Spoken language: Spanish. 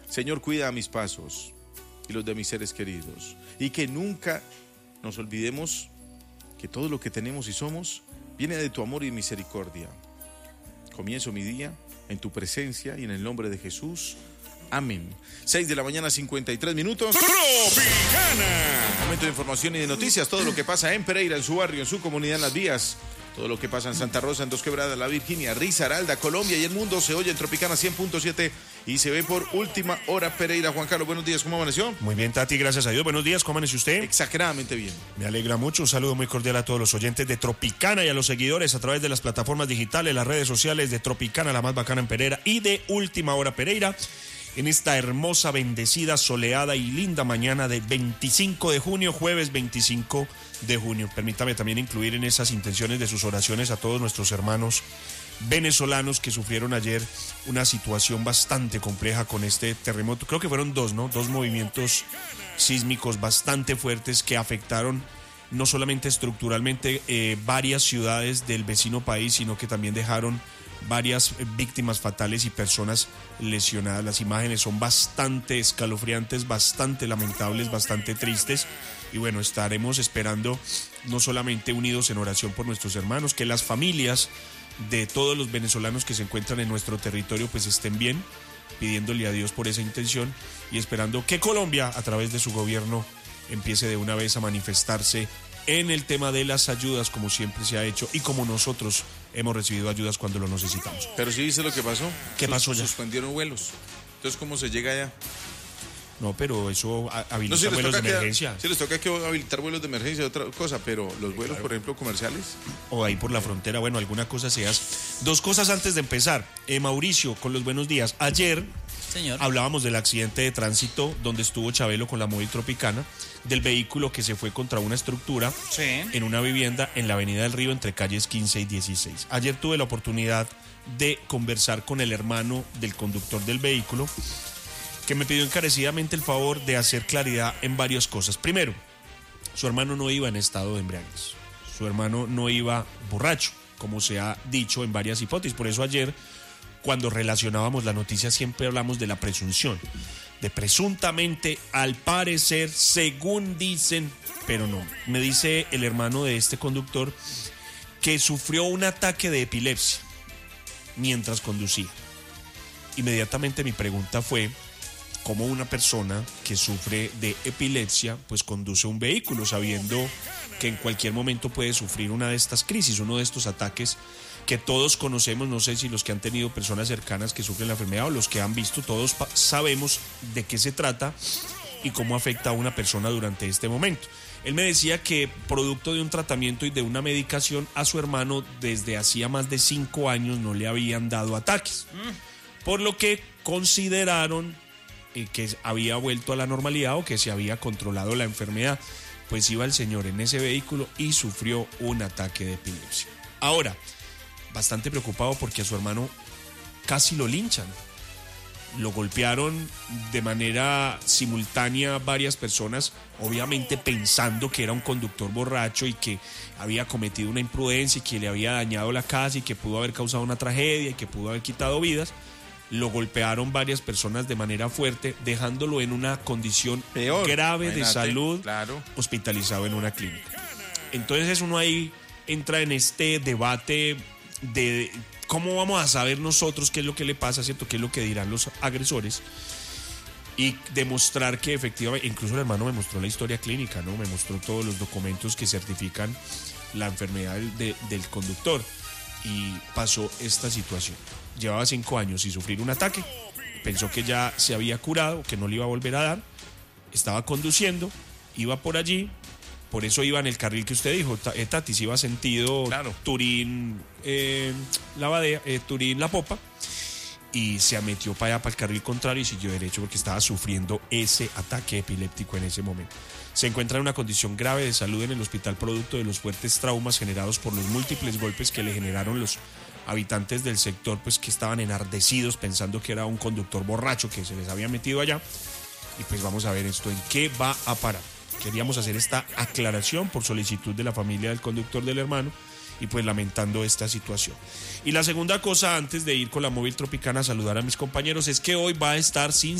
Señor, cuida mis pasos y los de mis seres queridos. Y que nunca nos olvidemos que todo lo que tenemos y somos viene de tu amor y misericordia. Comienzo mi día en tu presencia y en el nombre de Jesús. Amén. 6:53 a.m. Tropicana. Momento de información y de noticias. Todo lo que pasa en Pereira, en su barrio, en su comunidad, en las vías. Todo lo que pasa en Santa Rosa, en Dos Quebradas, La Virginia, Risaralda, Colombia y el mundo se oye en Tropicana 100.7 y se ve por Última Hora Pereira. Juan Carlos, buenos días, ¿cómo amaneció? Muy bien, Tati, gracias a Dios. Buenos días, ¿cómo amaneció usted? Exageradamente bien. Me alegra mucho. Un saludo muy cordial a todos los oyentes de Tropicana y a los seguidores a través de las plataformas digitales, las redes sociales de Tropicana, la más bacana en Pereira, y de Última Hora Pereira. En esta hermosa, bendecida, soleada y linda mañana de 25 de junio, jueves 25 de junio. Permítame también incluir en esas intenciones de sus oraciones a todos nuestros hermanos venezolanos que sufrieron ayer una situación bastante compleja con este terremoto. Creo que fueron dos, ¿no? Dos movimientos sísmicos bastante fuertes que afectaron no solamente estructuralmente varias ciudades del vecino país, sino que también dejaron varias víctimas fatales y personas lesionadas. Las imágenes son bastante escalofriantes, bastante lamentables, bastante tristes. Y bueno, estaremos esperando no solamente unidos en oración por nuestros hermanos, que las familias de todos los venezolanos que se encuentran en nuestro territorio pues estén bien, pidiéndole a Dios por esa intención y esperando que Colombia, a través de su gobierno, empiece de una vez a manifestarse en el tema de las ayudas, como siempre se ha hecho y como nosotros hemos recibido ayudas cuando lo necesitamos. Pero sí viste lo que pasó. ¿Qué pasó ya? Suspendieron vuelos. Entonces, ¿cómo se llega allá? No, pero eso habilita sí, vuelos de emergencia. Sí, les toca que habilitar vuelos de emergencia, otra cosa, pero los vuelos, claro, por ejemplo, comerciales. O ahí por la frontera, bueno, alguna cosa se hace. Dos cosas antes de empezar. Mauricio, con los buenos días. Ayer, señor, hablábamos del accidente de tránsito donde estuvo Chabelo con la móvil Tropicana, del vehículo que se fue contra una estructura en una vivienda en la Avenida del Río entre calles 15 y 16. Ayer tuve la oportunidad de conversar con el hermano del conductor del vehículo, que me pidió encarecidamente el favor de hacer claridad en varias cosas. Primero, su hermano no iba en estado de embriaguez. Su hermano no iba borracho, como se ha dicho en varias hipótesis. Por eso ayer, cuando relacionábamos la noticia, siempre hablamos de la presunción. De presuntamente, al parecer, según dicen, pero no. Me dice el hermano de este conductor que sufrió un ataque de epilepsia mientras conducía. Inmediatamente mi pregunta fue: ¿cómo una persona que sufre de epilepsia pues conduce un vehículo sabiendo que en cualquier momento puede sufrir una de estas crisis, uno de estos ataques que todos conocemos? No sé si los que han tenido personas cercanas que sufren la enfermedad o los que han visto, todos sabemos de qué se trata y cómo afecta a una persona durante este momento. Él me decía que producto de un tratamiento y de una medicación a su hermano desde hacía más de 5 años no le habían dado ataques, por lo que consideraron que había vuelto a la normalidad o que se había controlado la enfermedad. Pues iba el señor en ese vehículo y sufrió un ataque de epilepsia. Ahora, bastante preocupado porque a su hermano casi lo linchan. Lo golpearon de manera simultánea varias personas, obviamente pensando que era un conductor borracho y que había cometido una imprudencia y que le había dañado la casa y que pudo haber causado una tragedia y que pudo haber quitado vidas. Lo golpearon varias personas de manera fuerte, dejándolo en una condición peor, grave de salud, claro, hospitalizado en una clínica. Entonces uno ahí entra en este debate de cómo vamos a saber nosotros qué es lo que le pasa, ¿cierto? ¿Qué es lo que dirán los agresores? Y demostrar que efectivamente, incluso el hermano me mostró la historia clínica, ¿no? Me mostró todos los documentos que certifican la enfermedad del conductor. Y pasó esta situación. Llevaba 5 años sin sufrir un ataque, pensó que ya se había curado, que no le iba a volver a dar, estaba conduciendo, iba por allí, por eso iba en el carril que usted dijo, Tati, si iba sentido, claro, Turín, Turín La Popa, y se metió para allá, para el carril contrario, y siguió derecho porque estaba sufriendo ese ataque epiléptico en ese momento. Se encuentra en una condición grave de salud en el hospital producto de los fuertes traumas generados por los múltiples golpes que le generaron los habitantes del sector, pues que estaban enardecidos pensando que era un conductor borracho que se les había metido allá. Y pues vamos a ver esto en qué va a parar. Queríamos hacer esta aclaración por solicitud de la familia del conductor del hermano y pues lamentando esta situación. Y la segunda cosa, antes de ir con la móvil Tropicana a saludar a mis compañeros, es que hoy va a estar sin